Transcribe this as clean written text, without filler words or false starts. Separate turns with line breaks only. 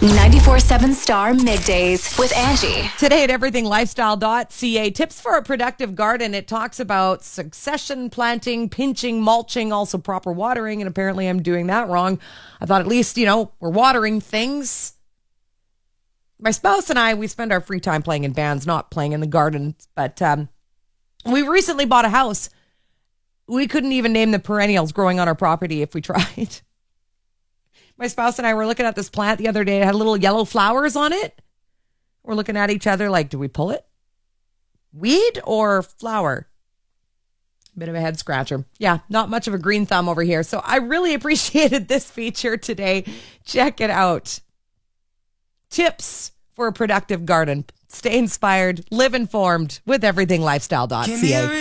94.7 Star Middays with Angie.
Today at everythinglifestyle.ca, tips for a productive garden. It talks about succession planting, pinching, mulching, also proper watering, and apparently I'm doing that wrong. I thought at least, we're watering things. My spouse and I, we spend our free time playing in bands, not playing in the garden, but we recently bought a house. We couldn't even name the perennials growing on our property if we tried. My spouse and I were looking at this plant the other day. It had little yellow flowers on it. We're looking at each other like, do we pull it? Weed or flower? Bit of a head scratcher. Yeah, not much of a green thumb over here. So I really appreciated this feature today. Check it out. Tips for a productive garden. Stay inspired, live informed with everythinglifestyle.ca.